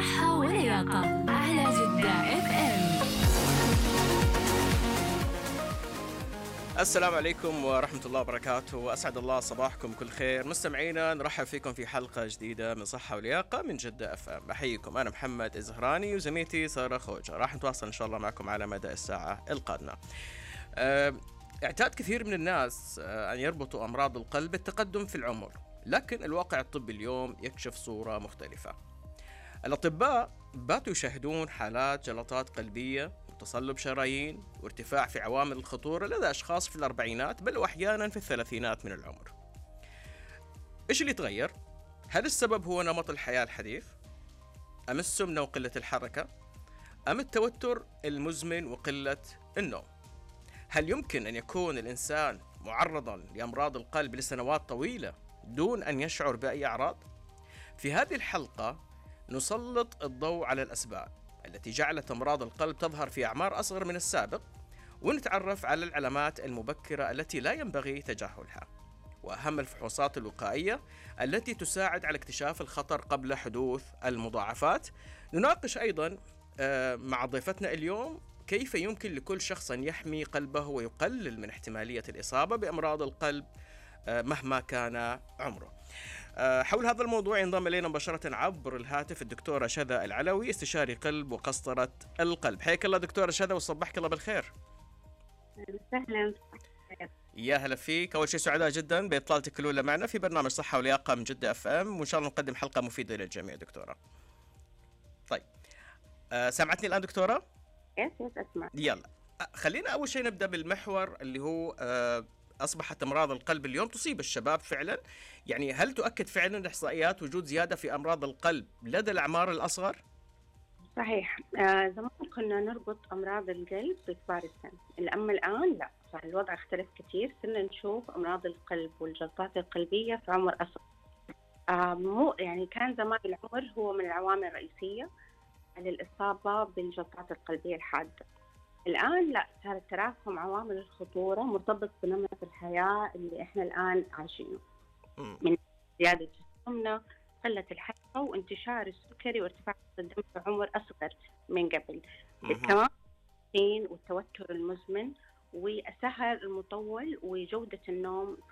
صحة ولياقة على جدة اف ام. السلام عليكم ورحمة الله وبركاته، أسعد الله صباحكم كل خير. مستمعينا نرحب فيكم في حلقة جديدة من صحة ولياقة من جدة اف ام. أحييكم، أنا محمد الزهراني وزميلتي سارة خوجة، راح نتواصل إن شاء الله معكم على مدى الساعة القادمة. اعتاد كثير من الناس أن يربطوا أمراض القلب بالتقدم في العمر، لكن الواقع الطبي اليوم يكشف صورة مختلفة. الأطباء باتوا يشاهدون حالات جلطات قلبية وتصلب شرايين وارتفاع في عوامل الخطورة لدى أشخاص في الأربعينات بل وأحيانا في الثلاثينات من العمر. إيش اللي تغير؟ هل السبب هو نمط الحياة الحديث؟ أم السمنة وقلة الحركة؟ أم التوتر المزمن وقلة النوم؟ هل يمكن أن يكون الإنسان معرضا لأمراض القلب لسنوات طويلة دون أن يشعر بأي أعراض؟ في هذه الحلقة نسلط الضوء على الأسباب التي جعلت أمراض القلب تظهر في أعمار أصغر من السابق، ونتعرف على العلامات المبكرة التي لا ينبغي تجاهلها، وأهم الفحوصات الوقائية التي تساعد على اكتشاف الخطر قبل حدوث المضاعفات. نناقش أيضا مع ضيفتنا اليوم كيف يمكن لكل شخص أن يحمي قلبه ويقلل من احتمالية الإصابة بأمراض القلب مهما كان عمره. حول هذا الموضوع ينضم إلينا مباشرة عبر الهاتف الدكتورة شذى العلوي، استشاري قلب وقسطرة القلب. حياك الله دكتورة شذى وصبحك الله بالخير. سهلا. يا هلا فيك. أول شيء سعداء جدا بإطلالتك الأولى معنا في برنامج صحة ولياقة من جدة اف ام، وإن شاء الله نقدم حلقة مفيدة للجميع دكتورة. طيب سمعتني الآن دكتورة؟ يس أسمع. يلا خلينا أول شيء نبدأ بالمحور اللي هو أصبحت أمراض القلب اليوم تصيب الشباب فعلا. يعني هل تؤكد فعلا الإحصائيات وجود زيادة في أمراض القلب لدى الأعمار الأصغر؟ صحيح. زمان كنا نربط أمراض القلب بكبار السن، أما الآن لا، فالوضع اختلف كثير. صرنا نشوف أمراض القلب والجلطات القلبية في عمر أصغر. مو يعني كان زمان العمر هو من العوامل الرئيسية للإصابة بالجلطات القلبية الحادة. الآن لا، صار تراكم عوامل الخطورة مرتبط بنمط الحياة اللي إحنا الآن عايشينه، من زيادة السمنة، قلة الحركة، وانتشار السكري وارتفاع الدم في عمر أصغر من قبل. كمان والتوتر المزمن والسهر المطول وجودة النوم